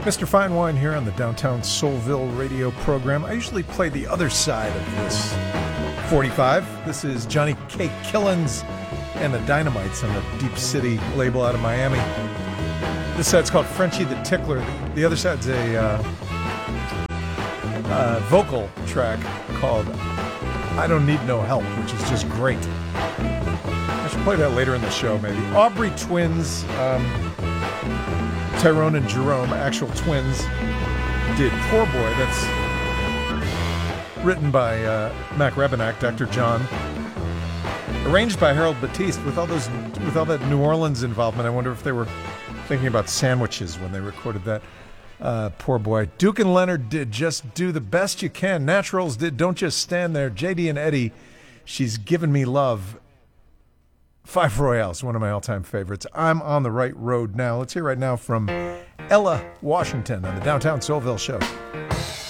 Mr. Fine Wine here on the Downtown Soulville radio program. I usually play the other side of this 45. This is Johnny K. Killens and the Dynamites on the Deep City label out of Miami. This side's called Frenchie the Tickler. The other side's a vocal track called I Don't Need No Help, which is just great. I should play that later in the show, maybe. Aubrey Twins, Tyrone and Jerome, actual twins, did Poor Boy. That's written by Mac Rebenak, Dr. John. Arranged by Harold Batiste. With all that New Orleans involvement, I wonder if they were thinking about sandwiches when they recorded that. Poor Boy. Duke and Leonard did Just Do the Best You Can. Naturals did Don't Just Stand There. JD and Eddie, She's Given Me Love. Five Royales, one of my all-time favorites. I'm on the right road now. Let's hear right now from Ella Washington on the Downtown Soulville Show.